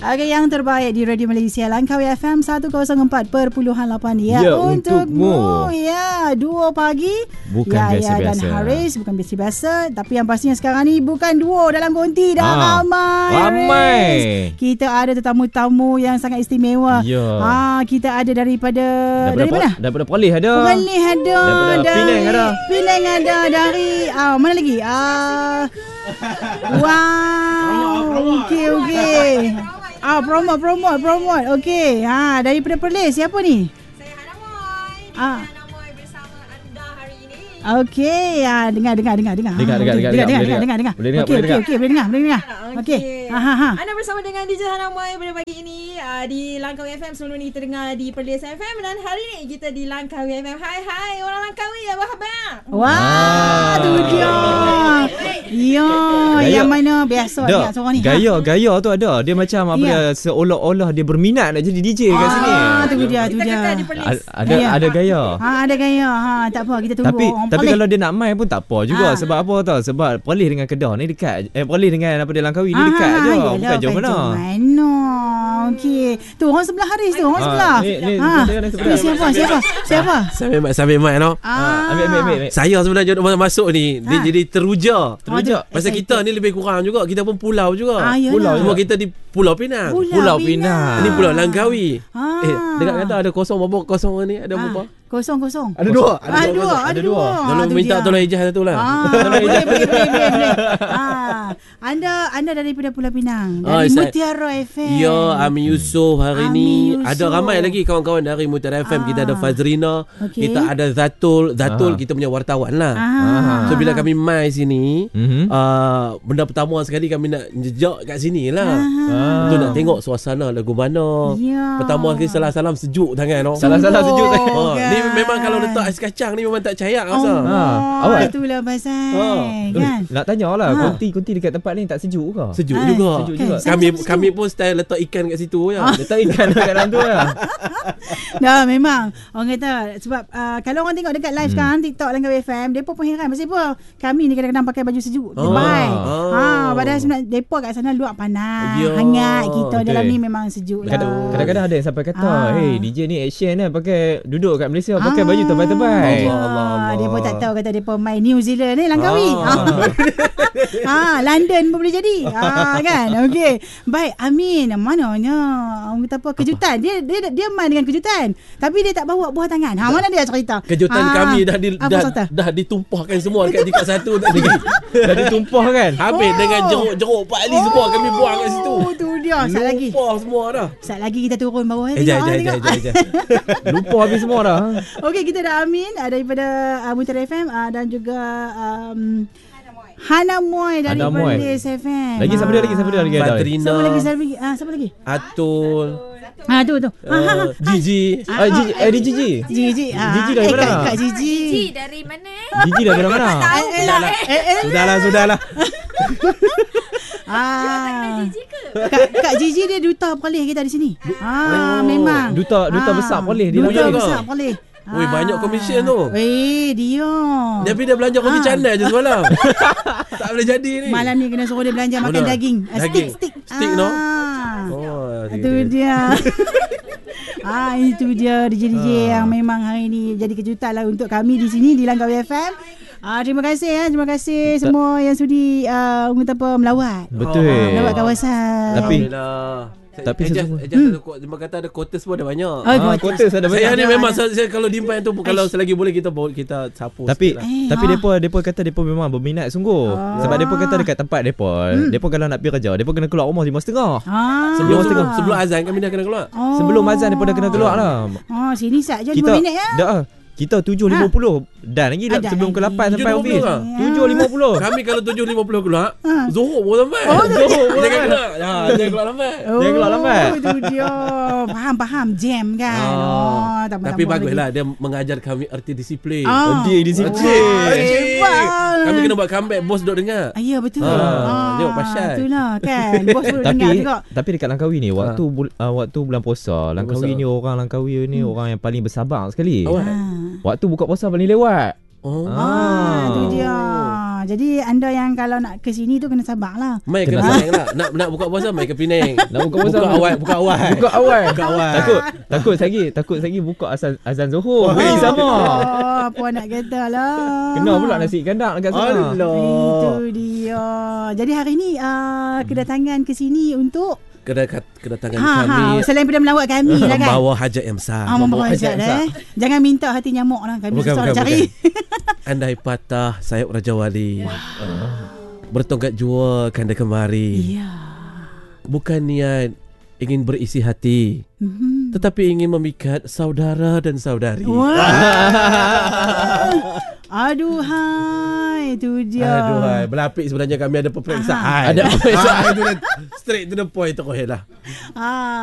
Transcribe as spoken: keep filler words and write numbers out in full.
Okay, yang terbaik di Radio Malaysia Langkawi F M seratus empat perpuluhan lapan. Ya, ya untukmu. Ya, duo pagi. Bukan ya, biasa-biasa. Ya, dan Haris bukan biasa-biasa. Tapi yang pastinya sekarang ni bukan duo dalam konti. Dah Ah, ramai. ramai. Haris. Kita ada tetamu-tamu yang sangat istimewa. Ya. Ah, kita ada daripada Daripada dari mana? Po- daripada Perlis ada. Perlis ada. Daripada dari, Penang ada. Penang ada. Dari ah, mana lagi? Ah, wow. Okey, okey. Ah, promote, promote, promote. Okey. Ha, daripada Perlis siapa ni? Saya Hana Moy. Ah. Hana Moy bersama anda hari ini. Okey, ya, dengar dengar dengar dengar. Dengar, Ha, dengar, okey. dengar, dengar, dengar, dengar, dengar, dengar. boleh dengar, Okey, boleh okey, dengar. okey, boleh dengar, boleh dengar. Okey. Ha ha ha. Anda bersama dengan D J Hana Moy pada pagi ini uh, di Langkawi F M. Sebelum ni kita dengar di Perlis F M dan hari ni kita di Langkawi F M. Hai hai orang Langkawi, apa khabar? Wah, tu dia. Ya, Gaya. yang mana biasa Dah, dengar suara ni. gaya gaya tu ada. Dia macam apa Ya. dia seolah-olah dia berminat nak jadi D J kat sini. Ah, tu dia, tu Kita dia. kata di Perlis. A- Ada Ya. ada gaya. Ha, ada gaya. Ha, tak apa, kita tunggu. Tapi orang tapi Perlis. kalau dia nak main pun tak apa juga. Ah. Sebab apa tau? Sebab Perlis dengan Kedah ni dekat. Eh Perlis dengan apa dia Langkawi ni Ah, dekat ah, je. yelah, Bukan jauh mana. jauh mana. Okey. Tu orang sebelah Haris tu, orang Ah, sebelah. ni- ni Ha. sebelah, ni sebelah. Tu siapa? Siapa? Siapa? Sambil mic, sambil mic no. Ah. Ambil ambil ambil. ambil. Saya sebenarnya duk masuk ni, dia Ha. jadi teruja. Teruja. Oh, Pasal kita ni lebih kurang juga, kita pun pulau juga. Ah, yalah. Pulau Cuma kita di Pulau Pinang. Pulau, Pulau Pinang. Ini Pulau Langkawi. Ah. Eh, dekat kata ada kosong berapa kosong ni? Ada berapa? Kosong kosong. Ada dua. Ada dua, ada Ada dua. dua. Tolong Ah, tu minta dia. tolong ijaz satu lah. Ah, boleh, boleh, boleh, boleh, boleh. Ah, anda anda daripada Pulau Pinang, Ah, dari saya- Mutiara F M. Ya, Ami Yusof hari Ami ni. Yusof. Ada ramai lagi kawan-kawan dari Mutiara F M. Kita ada Ah. Fazrina. Okey. Kita ada Zatul. Zatul Ah. kita punya wartawan lah. Ah. So bila kami mai sini, Mhm. uh, benda pertama sekali kami nak jejak kat sini lah. Ah. Tu nak tengok suasana lagu mana. Ya. Pertama sekali salam-salam sejuk sangat no. Salah-salah sejuk tu. Oh, kan? ni memang kalau letak ais kacang ni memang tak cayak Oh, rasa. Ha, awak awak- itulah pasal Oh, kan. Nak tanya lah, Ha. konti-konti dekat tempat ni tak sejuk ke? Sejuk Ah, juga. sejuk kan? juga. Kami Sama-sama kami sejuk. pun style letak ikan kat situ ya. Letak ikan dekat dalam tu lah. Dah memang orang kata sebab uh, kalau orang tengok dekat live sekarang TikTok Langkawi F M, depa pun heran pasal apa? Kami ni kadang-kadang pakai baju sejuk. Oh. Terbaik. Oh. Ha, padahal sebenarnya depa kat sana luar panas, Ya. hangat. Kita Betul. dalam ni memang sejuk lah. Kadang- Kadang-kadang ada yang sampai kata, Ah. hey D J ni action lah, pakai duduk kat Malaysia pakai Ah. baju tebal-tebal. Ya, Allah, Allah. dia pun tak tahu kata depa main New Zealand ni Langkawi. Ah. Ha, London pun boleh jadi. Ha, kan? Okey. Baik, Amin. Mananya orang kata apa kejutan. Dia dia dia main dengan kejutan. Tapi dia tak bawa buah tangan. Ha, mana dia cerita? Kejutan Ah, kami dah di, apa dah, cerita? dah ditumpahkan semua dekat tingkat satu tadi. Dah ditumpah kan? Habis Oh. dengan jeruk-jeruk Pak Ali semua kami buang kat situ. Oh, tu dia. Sat lagi. Lupa semua dah. Sat lagi kita turun bawah. Eh, jap, jap, jap, jap, jap. Lupa habis semua dah. Okey, kita ada Amin uh, daripada uh, Mutiara F M uh, dan juga um, Hana Moy dari Hana Moy. Perlis F M. Lagi siapa dia lagi? Siapa dia lagi ada? Fadrina. Siapa lagi? Siapa lagi? Ah, siapa lagi? Atul. Ah, tu tu. Ah, ha, ha. Uh, Gigi. Ah, Gigi, eh di Gigi. Gigi. Ah, Gigi dari eh, mana? Kak, Kak Gigi. Gigi dari mana? Gigi dah mana mana? Eh, eh, lah. Eh, eh, Sudahlah, sudahlah. Ah. Gigi ke? Kak, Kak Gigi dia duta Perlis kita di sini. Ah, memang. Duta duta Ah, besar Perlis dia Duta Punya ke? besar Perlis. Oi, banyak komisen tu. Eh, dia. Tapi dia belanja roti Ah. canai je semalam. Tak boleh jadi ni. Malam ni kena suruh dia belanja makan Mana? daging. Ah, Daging. Stick, stick. Stick, no? Ah. Oh, Itu dia. Ah, itu dia D J D J yang memang hari ni jadi kejutan lah untuk kami di sini di Langkawi F M. Ah, terima kasih ya, terima kasih semua yang sudi uh, orang kata apa melawat. Betul. Ah, melawat kawasan. Tapi- Alhamdulillah. tapi Ejas, sesungguh- Ejas ada ko- dia kata ada quotas pun ada banyak. Oh, Ah, betul. quarters ada Saya banyak. ni ada, memang ada. saya, saya kalau dimpan tu kalau selagi boleh kita bawa- kita sapu. Tapi sikit lah. Eh, tapi ah. depa depa kata depa memang berminat sungguh. Ah. Sebab depa kata dekat tempat depa, depa kalau nak pergi kerja, depa kena keluar rumah lima setengah. Ah. sebelum Lima sebelum, setengah. sebelum azan kami dah kena keluar. Oh. Sebelum azan depa dah kena keluar lah. Oh, sini saja Kita lima minit ya. dah kita tujuh lima puluh dan lagi Ada sebelum ke lagi. lapan sampai tujuh office. lima puluh ke? tujuh lima puluh. Kami kalau tujuh lima puluh keluar, Ah. Zohor pun sampai. Oh, Zohor pun lambat. jangan keluar. Ya, jangan keluar lambat. Oh, Dia keluar lambat. itu dia. Faham, faham. Jam kan. Ah. Oh, tak Tapi baguslah dia mengajar kami erti disiplin. Ah. Dia disiplin. Hebat. Kami kena buat comeback, bos duduk dengar. Ah, ya betul. Ah, tengok pasal. Itulah kan. Bos baru tapi dengar juga. tapi dekat Langkawi ni waktu bul, uh, waktu bulan puasa, Langkawi puasa. ni orang Langkawi ni orang yang paling bersabar sekali. Awak? Ah. Waktu buka puasa paling lewat. Oh. Ah, tu dia. Ah, jadi anda yang kalau nak ke sini tu kena sabarlah. Mai ke Kenapa? Penang lah. Nak nak buka puasa mai ke Penang. Nak buka puasa, buka mai. awal, buka awal. Buka awal. Buka awal. Takut takut lagi, takut lagi buka azan azan Zuhur. Beri sama. Oh, apa nak kata lah. Kena pula nasi kandang dekat sana. Itu dia. Jadi hari ni uh, kedatangan ke sini untuk Kedatangan, kedatangan ha, kami ha, selain daripada melawat kami lah kan. membawa hajat yang besar. Ah, membawa membawa hajat hajat eh. Jangan minta hati nyamuk lah. Kami Bukan, susah bukan, nak cari. Andai patah sayap Raja Wali, bertongkat jua kanda kemari. Ya. Bukan niat ingin berisi hati, Mhm. tetapi ingin memikat saudara dan saudari. Wah. Aduh hai, tu dia. Aduh, hai. Berlapik sebenarnya kami ada peperiksaan. Ada peperiksaan. Ah, itu dah straight to the point tu lah. Ah.